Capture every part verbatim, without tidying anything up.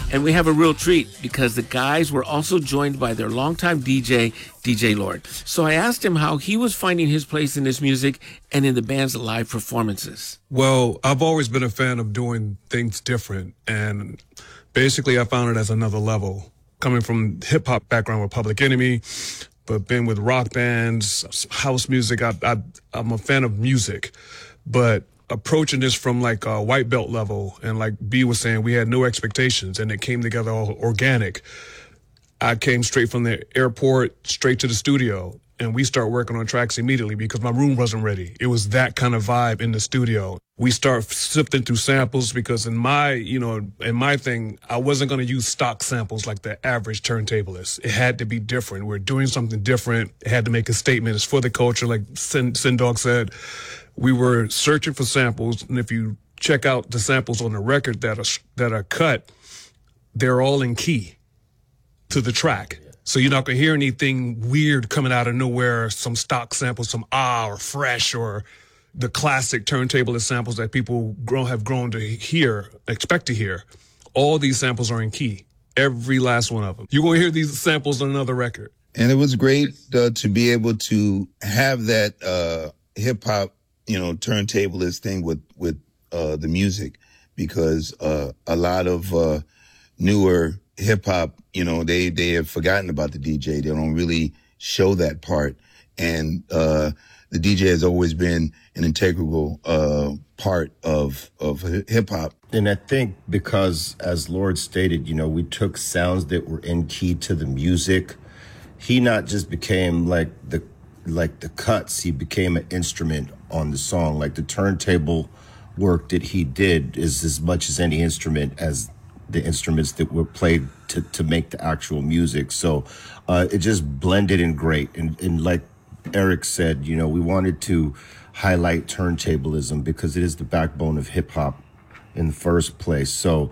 And we have a real treat because the guys were also joined by their longtime D J, D J Lord. So I asked him how he was finding his place in this music and in the band's live performances. Well, I've always been a fan of doing things different, and basically I found it as another level. Coming from hip-hop background with Public Enemy, but been with rock bands, house music, I, I, I'm a fan of music. But approaching this from like a white belt level, and like B was saying, we had no expectations, and it came together all organic. I came straight from the airport, straight to the studio, and we start working on tracks immediately because my room wasn't ready. It was that kind of vibe in the studio. We start sifting through samples because in my, you know, in my thing, I wasn't going to use stock samples like the average turntablist. It had to be different. We're doing something different. It had to make a statement. It's for the culture, like Sin, Sin Dog said. We were searching for samples, and if you check out the samples on the record that are that are cut, they're all in key to the track. So you're not going to hear anything weird coming out of nowhere, some stock samples, some ah or fresh or the classic turntablist samples that people grow, have grown to hear, expect to hear. All these samples are in key, every last one of them. You're going to hear these samples on another record. And it was great uh, to be able to have that uh, hip-hop, you know, turntablist thing with, with uh, the music, because uh, a lot of uh, newer hip-hop, you know, they, they have forgotten about the D J. They don't really show that part. And uh, the D J has always been an integral uh, part of, of hip-hop. And I think because, as Lord stated, you know, we took sounds that were in key to the music. He not just became like the like the cuts, he became an instrument on the song. Like the turntable work that he did is as much as any instrument as the instruments that were played to, to make the actual music. So uh, it just blended in great. And, and like Eric said, you know, we wanted to highlight turntablism because it is the backbone of hip hop in the first place. So,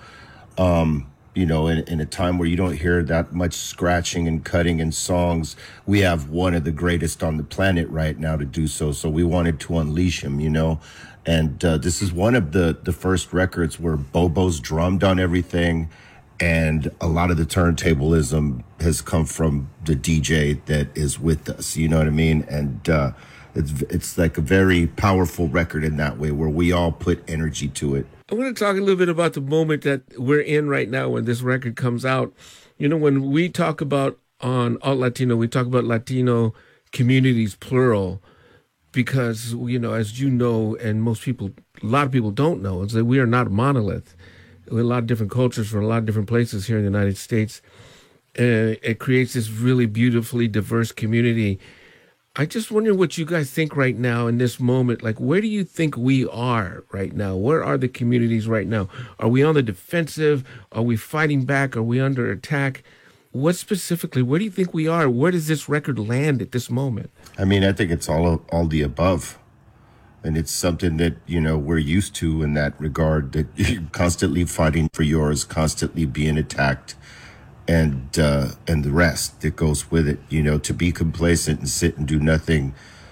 um, you know, in, in a time where you don't hear that much scratching and cutting in songs, we have one of the greatest on the planet right now to do so. So we wanted to unleash him, you know. And uh, this is one of the, the first records where Bobo's drummed on everything, and a lot of the turntablism has come from the D J that is with us, you know what I mean? And uh, it's it's like a very powerful record in that way, where we all put energy to it. I want to talk a little bit about the moment that we're in right now when this record comes out. You know, when we talk about on Alt Latino, we talk about Latino communities, plural, because, you know, as you know, and most people, a lot of people don't know, is that we are not a monolith. We're a lot of different cultures from a lot of different places here in the United States. And it creates this really beautifully diverse community. I just wonder what you guys think right now in this moment. Like, where do you think we are right now? Where are the communities right now? Are we on the defensive? Are we fighting back? Are we under attack? What specifically, where do you think we are? Where does this record land at this moment? I mean, I think it's all all the above. And it's something that, you know, we're used to in that regard, that you're constantly fighting for yours, constantly being attacked, and uh, and the rest that goes with it. You know, to be complacent and sit and do nothing,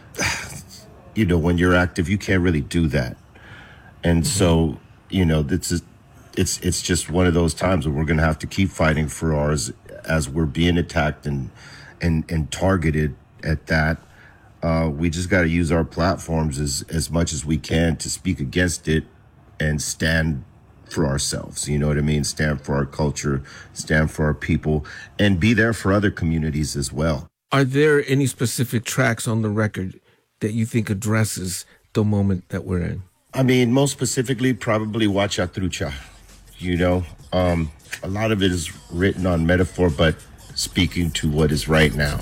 you know, when you're active, you can't really do that. And mm-hmm. so, you know, this is, it's it's just one of those times where we're going to have to keep fighting for ours as we're being attacked and and and targeted at that. Uh, we just got to use our platforms as as much as we can to speak against it and stand for ourselves. You know what I mean? Stand for our culture, stand for our people, and be there for other communities as well. Are there any specific tracks on the record that you think addresses the moment that we're in? I mean, most specifically, probably Wacha Trucha. You know, um, a lot of it is written on metaphor, but speaking to what is right now.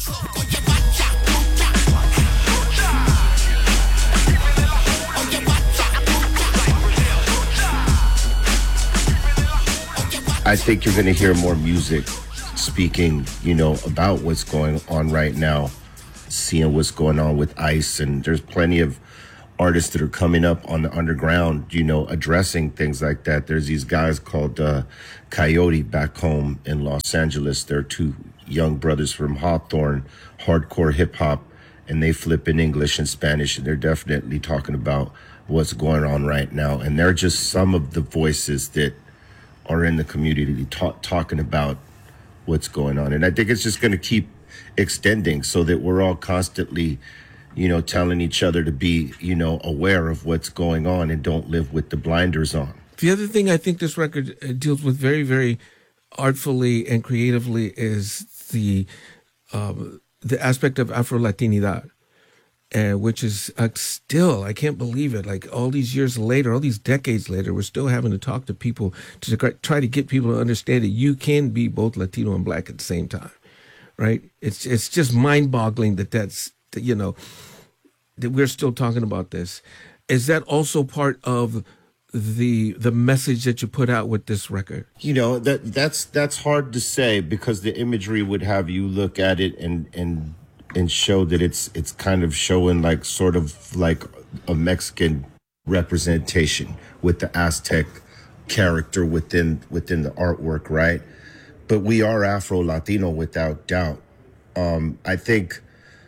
I think you're going to hear more music speaking, you know, about what's going on right now, seeing what's going on with ICE. And there's plenty of artists that are coming up on the underground, you know, addressing things like that. There's these guys called uh, Coyote back home in Los Angeles. They're two young brothers from Hawthorne, hardcore hip hop, and they flip in English and Spanish. And they're definitely talking about what's going on right now. And they're just some of the voices that are in the community talk, talking about what's going on. And I think it's just going to keep extending so that we're all constantly, you know, telling each other to be, you know, aware of what's going on and don't live with the blinders on. The other thing I think this record deals with very, very artfully and creatively is the um, the aspect of Afro-Latinidad, uh, which is uh, still, I can't believe it, like all these years later, all these decades later, we're still having to talk to people to try to get people to understand that you can be both Latino and Black at the same time, right? It's it's just mind-boggling that that's, you know, that we're still talking about this. Is that also part of the the message that you put out with this record? You know, that that's that's hard to say, because the imagery would have you look at it and and and show that it's it's kind of showing like sort of like a Mexican representation with the Aztec character within within the artwork, right? But we are Afro-Latino without doubt. Um, I think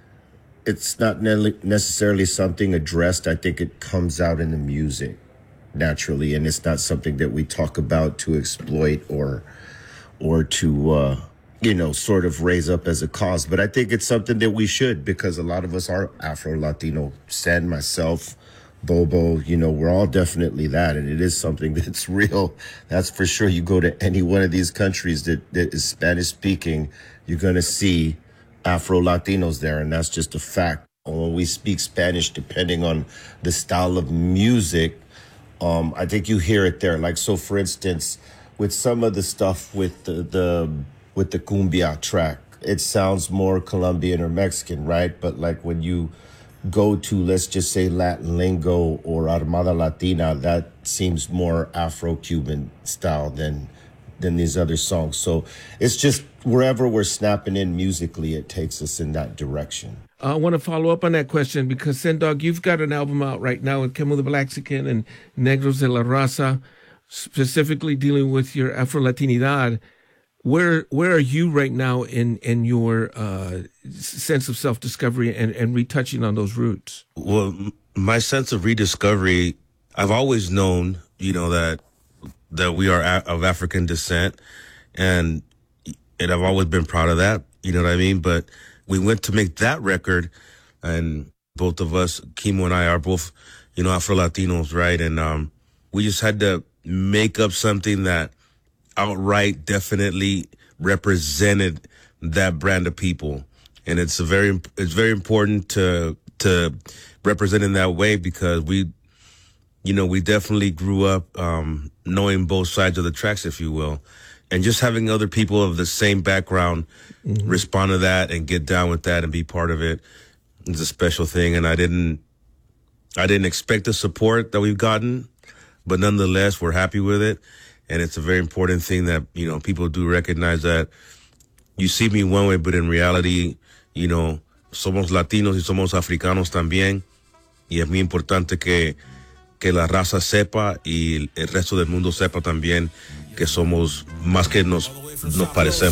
it's not ne- necessarily something addressed. I think it comes out in the music naturally, and it's not something that we talk about to exploit or or to uh you know sort of raise up as a cause. But I think it's something that we should, because a lot of us are Afro-Latino. Sen, myself, Bobo, you know, we're all definitely that, and it is something that's real. That's for sure. You go to any one of these countries that, that is Spanish speaking, you're going to see Afro-Latinos there, and that's just a fact. When we speak Spanish, depending on the style of music, Um, I think you hear it there. Like, so for instance, with some of the stuff with the, the with the cumbia track, it sounds more Colombian or Mexican, right? But like when you go to, let's just say, Latin lingo or Armada Latina, that seems more Afro-Cuban style than than these other songs. So it's just wherever we're snapping in musically, it takes us in that direction. I want to follow up on that question because, Sendog, you've got an album out right now with Kemo the Blaxican and Negros de la Raza, specifically dealing with your Afro-Latinidad. Where where are you right now in, in your uh, sense of self-discovery and, and retouching on those roots? Well, my sense of rediscovery, I've always known, you know, that that we are a- of African descent, and and I've always been proud of that, you know what I mean? But we went to make that record, and both of us, Kemo and I, are both, you know, Afro-Latinos, right? And um, we just had to make up something that outright definitely represented that brand of people. And it's a very, it's very important to to represent in that way, because we, you know, we definitely grew up um, knowing both sides of the tracks, if you will. And just having other people of the same background mm-hmm. respond to that and get down with that and be part of it is a special thing. And I didn't, I didn't expect the support that we've gotten, but nonetheless, we're happy with it. And it's a very important thing that, you know, people do recognize that you see me one way, but in reality, you know, somos latinos y somos africanos también. Y es muy importante que, que la raza sepa y el resto del mundo sepa también que somos más que nos, nos parecemos.